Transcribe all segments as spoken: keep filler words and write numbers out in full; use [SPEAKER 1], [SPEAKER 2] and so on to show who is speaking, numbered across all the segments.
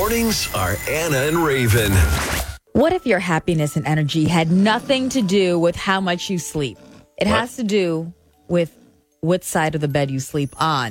[SPEAKER 1] Mornings are Anna and Raven.
[SPEAKER 2] What if your happiness and energy had nothing to do with how much you sleep? It
[SPEAKER 3] What?
[SPEAKER 2] has to do with what side of the bed you sleep on.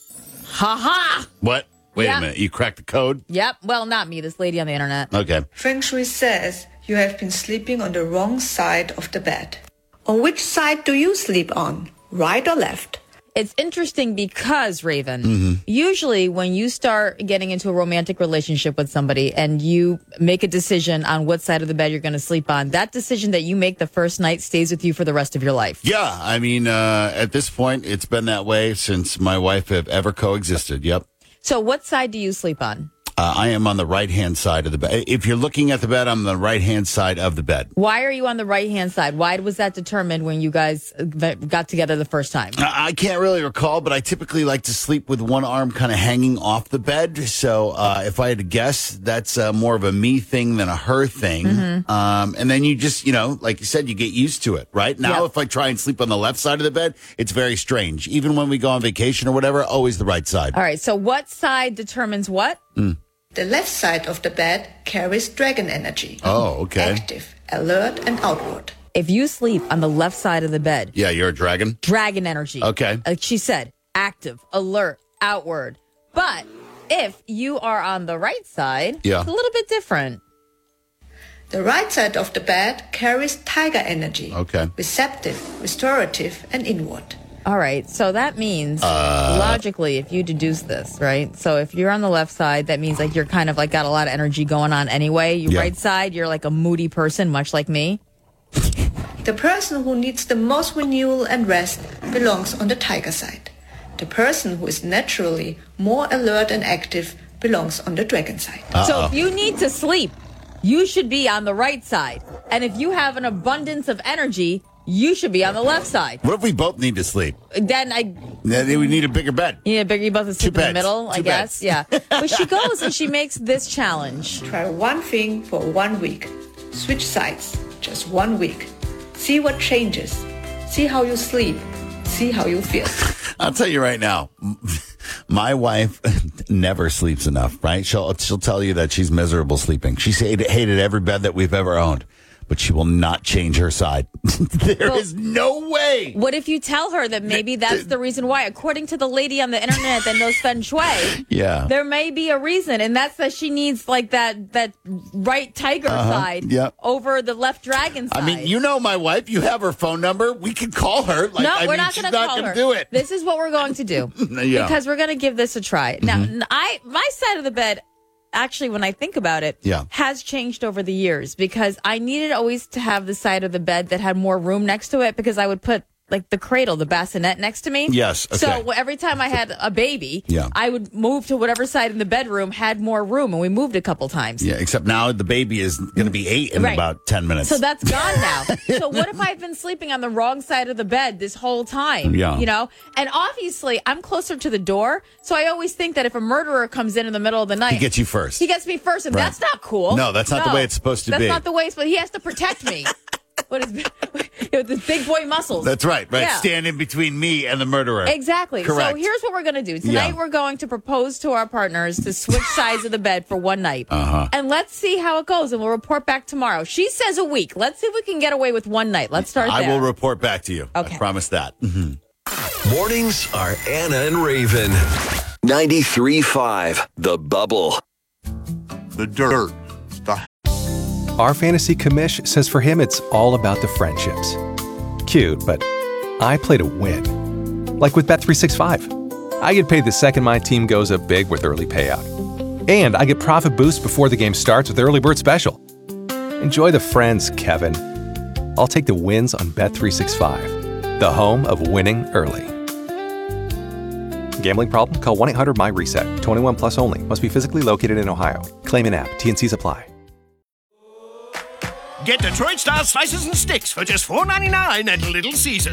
[SPEAKER 2] Ha ha!
[SPEAKER 3] What? Wait
[SPEAKER 2] Yeah.
[SPEAKER 3] a minute. You cracked the code?
[SPEAKER 2] Yep. Well, not me. This lady on the internet.
[SPEAKER 3] Okay.
[SPEAKER 4] Feng Shui says you have been sleeping on the wrong side of the bed. On which side do you sleep on? Right or left?
[SPEAKER 2] It's interesting because, Raven,
[SPEAKER 3] Mm-hmm.
[SPEAKER 2] usually when you start getting into a romantic relationship with somebody and you make a decision on what side of the bed you're going to sleep on, that decision that you make the first night stays with you for the rest of your life.
[SPEAKER 3] Yeah. I mean, uh, at this point, it's been that way since my wife have ever coexisted. Yep.
[SPEAKER 2] So what side do you sleep on?
[SPEAKER 3] Uh, I am on the right-hand side of the bed. If you're looking at the bed, I'm on the right-hand side of the bed.
[SPEAKER 2] Why are you on the right-hand side? Why was that determined when you guys uh, got together the first time?
[SPEAKER 3] I I can't really recall, but I typically like to sleep with one arm kind of hanging off the bed. So uh, if I had to guess, that's uh, more of a me thing than a her thing.
[SPEAKER 2] Mm-hmm.
[SPEAKER 3] Um, and then you just, you know, like you said, you get used to it, right? Now,
[SPEAKER 2] Yep.
[SPEAKER 3] if I try and sleep on the left side of the bed, it's very strange. Even when we go on vacation or whatever, always the right side.
[SPEAKER 2] All right, so what side determines what?
[SPEAKER 4] The left side of the bed carries dragon energy.
[SPEAKER 3] Oh, okay.
[SPEAKER 4] Active, alert, and outward.
[SPEAKER 2] If you sleep on the left side of the bed,
[SPEAKER 3] Yeah, you're a dragon.
[SPEAKER 2] dragon energy.
[SPEAKER 3] Okay.
[SPEAKER 2] Like she said, active, alert, outward. But if you are on the right side,
[SPEAKER 3] Yeah.
[SPEAKER 2] it's a little bit different.
[SPEAKER 4] The right side of the bed carries tiger energy.
[SPEAKER 3] Okay.
[SPEAKER 4] Receptive, restorative, and inward.
[SPEAKER 2] All right, so that means
[SPEAKER 3] Uh.
[SPEAKER 2] logically, if you deduce this, right? So if you're on the left side, that means like you're kind of like got a lot of energy going on anyway. Your
[SPEAKER 3] Yeah.
[SPEAKER 2] right side, you're like a moody person, much like me.
[SPEAKER 4] The person who needs the most renewal and rest belongs on the tiger side. The person who is naturally more alert and active belongs on the dragon side.
[SPEAKER 2] So if you need to sleep, you should be on the right side. And if you have an abundance of energy, you should be on the left side.
[SPEAKER 3] What if we both need to sleep?
[SPEAKER 2] Then I
[SPEAKER 3] Then we need a bigger bed.
[SPEAKER 2] you know, bigger you both sleep in the
[SPEAKER 3] beds.
[SPEAKER 2] middle, I
[SPEAKER 3] Two
[SPEAKER 2] guess.
[SPEAKER 3] beds.
[SPEAKER 2] Yeah. But she goes and she makes this challenge.
[SPEAKER 4] Try one thing for one week. Switch sides. Just one week. See what changes. See how you sleep. See how you feel.
[SPEAKER 3] I'll tell you right now, my wife never sleeps enough, right? She'll she'll tell you that she's miserable sleeping. She's hated, hated every bed that we've ever owned, but she will not change her side. There
[SPEAKER 2] Well-
[SPEAKER 3] is no way.
[SPEAKER 2] What if you tell her that maybe that's the reason why? According to the lady on the internet that knows Feng Shui,
[SPEAKER 3] Yeah.
[SPEAKER 2] there may be a reason, and that's that she needs like that that right tiger side
[SPEAKER 3] Uh-huh. Yep.
[SPEAKER 2] over the left dragon side.
[SPEAKER 3] I mean, you know my wife. You have her phone number. We can call her. Like,
[SPEAKER 2] no,
[SPEAKER 3] I
[SPEAKER 2] we're
[SPEAKER 3] mean,
[SPEAKER 2] not
[SPEAKER 3] she's
[SPEAKER 2] going to
[SPEAKER 3] not
[SPEAKER 2] call
[SPEAKER 3] gonna
[SPEAKER 2] her.
[SPEAKER 3] do it.
[SPEAKER 2] This is what we're going to do
[SPEAKER 3] Yeah.
[SPEAKER 2] because we're going to give this a try. Now, n- I my side of the bed, actually, when I think about it,
[SPEAKER 3] Yeah.
[SPEAKER 2] has changed over the years because I needed always to have the side of the bed that had more room next to it because I would put like the cradle, the bassinet next to me.
[SPEAKER 3] Yes, okay.
[SPEAKER 2] So every time I had a baby,
[SPEAKER 3] Yeah.
[SPEAKER 2] I would move to whatever side in the bedroom had more room, and we moved a couple times.
[SPEAKER 3] Yeah, except now the baby is going to be eight in
[SPEAKER 2] Right.
[SPEAKER 3] about ten minutes.
[SPEAKER 2] So that's gone now. So what if I've been sleeping on the wrong side of the bed this whole time?
[SPEAKER 3] Yeah.
[SPEAKER 2] You know? And obviously, I'm closer to the door. So I always think that if a murderer comes in in the middle of the night,
[SPEAKER 3] he gets you first.
[SPEAKER 2] he gets me first, and
[SPEAKER 3] Right.
[SPEAKER 2] that's not cool.
[SPEAKER 3] No, that's not the way it's supposed to
[SPEAKER 2] that's
[SPEAKER 3] be.
[SPEAKER 2] That's not the way it's, but he has to protect me. What is with his big boy muscles?
[SPEAKER 3] That's right. Right.
[SPEAKER 2] Yeah.
[SPEAKER 3] Stand in between me and the murderer.
[SPEAKER 2] Exactly.
[SPEAKER 3] Correct.
[SPEAKER 2] So here's what we're going to do. Tonight,
[SPEAKER 3] Yeah.
[SPEAKER 2] we're going to propose to our partners to switch sides of the bed for one night.
[SPEAKER 3] Uh-huh.
[SPEAKER 2] And let's see how it goes, and we'll report back tomorrow. She says a week. Let's see if we can get away with one night. Let's start
[SPEAKER 3] I
[SPEAKER 2] there.
[SPEAKER 3] will report back to you.
[SPEAKER 2] Okay.
[SPEAKER 3] I promise that.
[SPEAKER 1] Mornings are Anna and Raven. ninety-three point five The Bubble.
[SPEAKER 5] The dirt. The
[SPEAKER 6] Our fantasy commish says for him it's all about the friendships. Cute, but I play to win. Like with Bet three sixty-five. I get paid the second my team goes up big with early payout. And I get profit boost before the game starts with Early Bird Special. Enjoy the friends, Kevin. I'll take the wins on Bet three sixty-five, the home of winning early. Gambling problem? Call one eight hundred M Y reset. twenty-one plus only. Must be physically located in Ohio. Claim in app. T and Cs apply.
[SPEAKER 7] Get Detroit-style slices and sticks for just four ninety-nine at Little Caesars.